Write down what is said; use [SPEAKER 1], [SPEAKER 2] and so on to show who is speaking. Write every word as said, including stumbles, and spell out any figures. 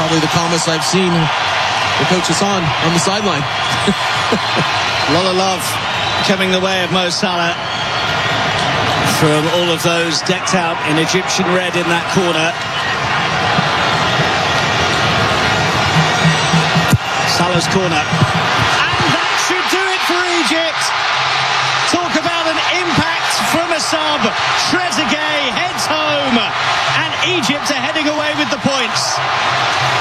[SPEAKER 1] probably the calmest I've seen the coach Hassan on the sideline.
[SPEAKER 2] A lot of love coming the way of Mo Salah from all of those decked out in Egyptian red in that corner. Salah's corner, and that should do it for Egypt. Talk about an impact from a sub. Trezeguet heads home, and Egypt are heading away with the points.